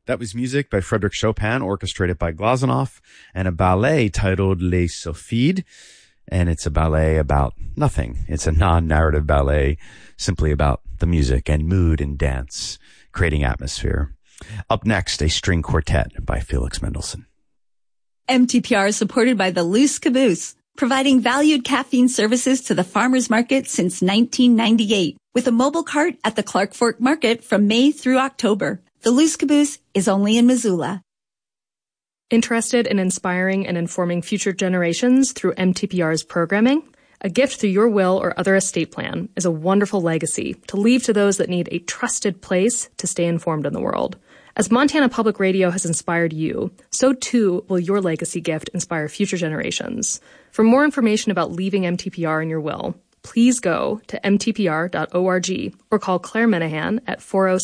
That was music by Frédéric Chopin, orchestrated by Glazunov, and a ballet titled Les Sylphides. And it's a ballet about nothing. It's a non-narrative ballet, simply about the music and mood and dance, creating atmosphere. Up next, a string quartet by Felix Mendelssohn. MTPR is supported by the Loose Caboose, providing valued caffeine services to the farmers market since 1998, with a mobile cart at the Clark Fork Market from May through October. The Loose Caboose is only in Missoula. Interested in inspiring and informing future generations through MTPR's programming? A gift through your will or other estate plan is a wonderful legacy to leave to those that need a trusted place to stay informed in the world. As Montana Public Radio has inspired you, so too will your legacy gift inspire future generations. For more information about leaving MTPR in your will, please go to mtpr.org or call Claire Menahan at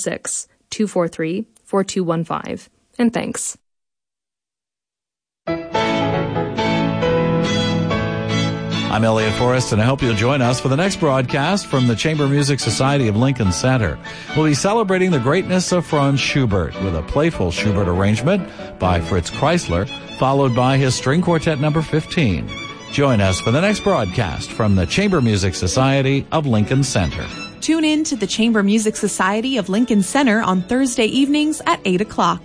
406-243-4215. And thanks. I'm Elliot Forrest, and I hope you'll join us for the next broadcast from the Chamber Music Society of Lincoln Center. We'll be celebrating the greatness of Franz Schubert with a playful Schubert arrangement by Fritz Kreisler, followed by his String Quartet No. 15. Join us for the next broadcast from the Chamber Music Society of Lincoln Center. Tune in to the Chamber Music Society of Lincoln Center on Thursday evenings at 8 o'clock.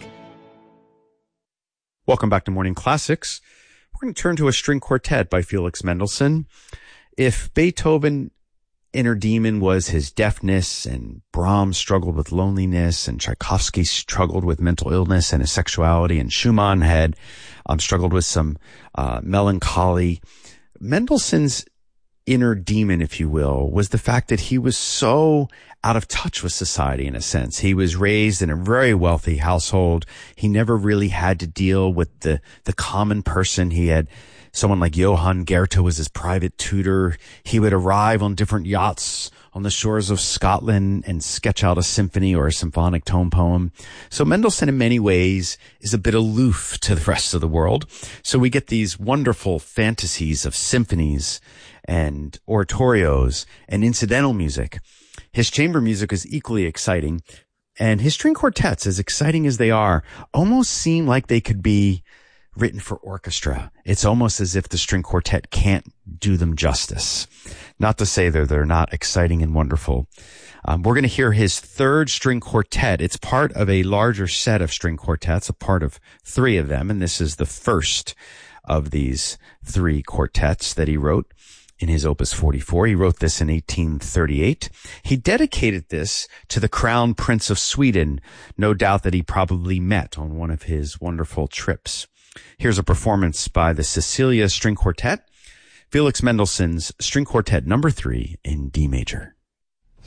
Welcome back to Morning Classics. We're going to turn to a string quartet by Felix Mendelssohn. If Beethoven inner demon was his deafness, and Brahms struggled with loneliness, and Tchaikovsky struggled with mental illness and his sexuality, and Schumann had struggled with some melancholy, Mendelssohn's inner demon, if you will, was the fact that he was so out of touch with society in a sense. He was raised in a very wealthy household. He never really had to deal with the common person. He had someone like Johann Goethe was his private tutor. He would arrive on different yachts on the shores of Scotland and sketch out a symphony or a symphonic tone poem. So Mendelssohn in many ways is a bit aloof to the rest of the world. So we get these wonderful fantasies of symphonies and oratorios and incidental music. His chamber music is equally exciting, and his string quartets, as exciting as they are, almost seem like they could be written for orchestra. It's almost as if the string quartet can't do them justice. Not to say that they're not exciting and wonderful. We're going to hear his third string quartet. It's part of a larger set of string quartets, a part of three of them, and this is the first of these three quartets that he wrote in his Opus 44. He wrote this in 1838. He dedicated this to the Crown Prince of Sweden, no doubt that he probably met on one of his wonderful trips. Here's a performance by the Cecilia String Quartet, Felix Mendelssohn's String Quartet No. 3 in D major.